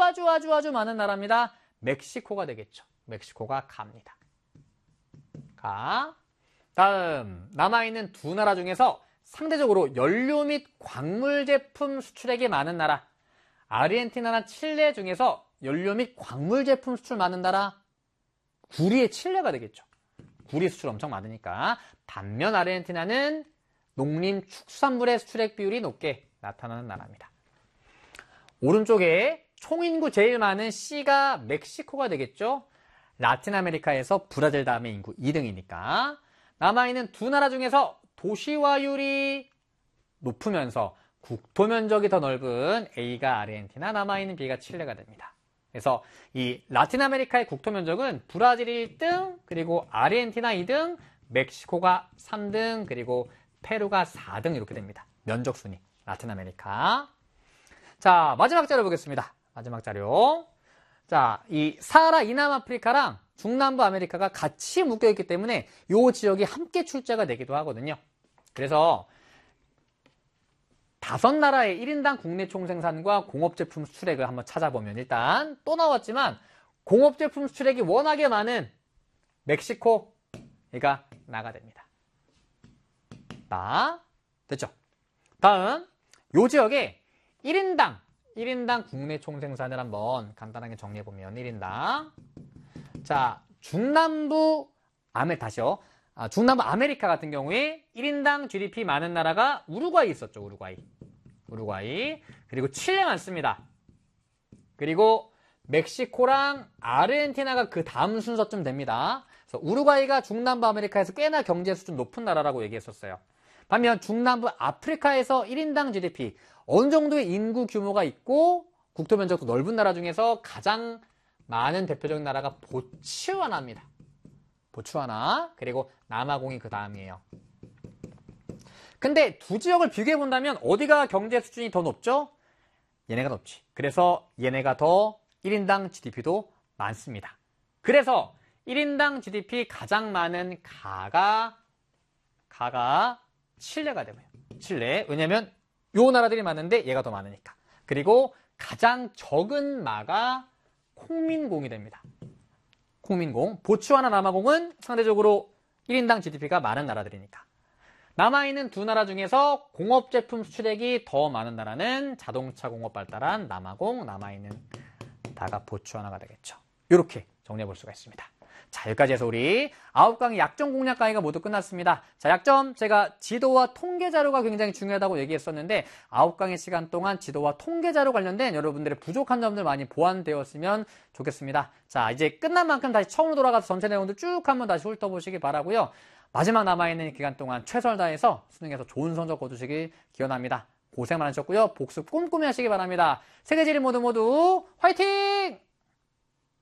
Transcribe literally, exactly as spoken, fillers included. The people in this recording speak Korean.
아주 아주 아주 많은 나라입니다. 멕시코가 되겠죠. 멕시코가 가입니다. 가. 다음 남아있는 두 나라 중에서 상대적으로 연료 및 광물 제품 수출액이 많은 나라. 아르헨티나나 칠레 중에서 연료 및 광물 제품 수출 많은 나라. 구리의 칠레가 되겠죠. 구리 수출 엄청 많으니까. 반면 아르헨티나는 농림축산물의 수출액 비율이 높게 나타나는 나라입니다. 오른쪽에 총인구 제일 많은 C가 멕시코가 되겠죠. 라틴 아메리카에서 브라질 다음에 인구 이 등이니까. 남아있는 두 나라 중에서 도시화율이 높으면서 국토 면적이 더 넓은 A가 아르헨티나, 남아있는 B가 칠레가 됩니다. 그래서 이 라틴 아메리카의 국토 면적은 브라질이 일 등, 그리고 아르헨티나 이 등, 멕시코가 삼 등, 그리고 페루가 사 등 이렇게 됩니다. 면적 순위, 라틴 아메리카. 자, 마지막 자료 보겠습니다. 마지막 자료. 자, 이 사하라 이남아프리카랑 중남부 아메리카가 같이 묶여있기 때문에 이 지역이 함께 출제가 되기도 하거든요. 그래서 다섯 나라의 일 인당 국내 총생산과 공업제품 수출액을 한번 찾아보면 일단 또 나왔지만 공업제품 수출액이 워낙에 많은 멕시코, 얘가 나가 됩니다. 나, 됐죠? 다음, 요 지역에 일 인당, 일 인당 국내 총생산을 한번 간단하게 정리해보면 일 인당. 자, 중남부, 아메, 다시요. 아, 중남부 아메리카 같은 경우에 일 인당 지디피 많은 나라가 우루과이 있었죠, 우루과이. 우루과이. 그리고 칠레 많습니다. 그리고 멕시코랑 아르헨티나가 그 다음 순서쯤 됩니다. 그래서 우루과이가 중남부 아메리카에서 꽤나 경제 수준 높은 나라라고 얘기했었어요. 반면 중남부 아프리카에서 일 인당 지디피, 어느 정도의 인구 규모가 있고 국토 면적도 넓은 나라 중에서 가장 많은 대표적인 나라가 보츠와나입니다. 보츠와나, 그리고 남아공이 그 다음이에요. 근데 두 지역을 비교해 본다면 어디가 경제 수준이 더 높죠? 얘네가 높지. 그래서 얘네가 더 일 인당 지디피도 많습니다. 그래서 일 인당 지디피 가장 많은 가가 가가 칠레가 되고요. 칠레. 왜냐면 요 나라들이 많은데 얘가 더 많으니까. 그리고 가장 적은 마가 콩민공이 됩니다. 콩민공. 보츠와나 남아공은 상대적으로 일 인당 지디피가 많은 나라들이니까. 남아있는 두 나라 중에서 공업제품 수출액이 더 많은 나라는 자동차 공업 발달한 남아공, 남아있는 다가 보츠와나가 되겠죠. 이렇게 정리해 볼 수가 있습니다. 자, 여기까지 해서 우리 아홉 강의 약점 공략 강의가 모두 끝났습니다. 자, 약점 제가 지도와 통계 자료가 굉장히 중요하다고 얘기했었는데 아홉 강의 시간 동안 지도와 통계 자료 관련된 여러분들의 부족한 점들 많이 보완되었으면 좋겠습니다. 자, 이제 끝난 만큼 다시 처음으로 돌아가서 전체 내용들 쭉 한번 다시 훑어보시기 바라고요. 마지막 남아있는 기간 동안 최선을 다해서 수능에서 좋은 성적 거두시길 기원합니다. 고생 많으셨고요. 복습 꼼꼼히 하시기 바랍니다. 세계지리 모두 모두 화이팅!